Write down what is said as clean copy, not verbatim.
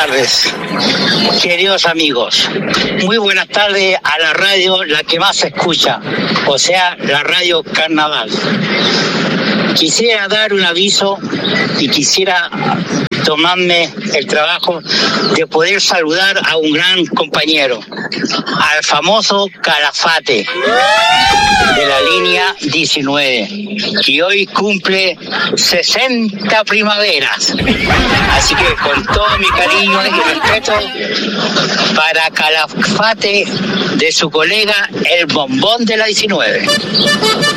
tardes, queridos amigos. Muy buenas tardes a la radio, la que más se escucha, o sea, la radio Carnaval. Quisiera dar un aviso y quisiera tomarme el trabajo de poder saludar a un gran compañero, al famoso Calafate de la línea 19, que hoy cumple 60 primaveras. Así que con todo mi cariño y respeto para Calafate, de su colega el bombón de la 19.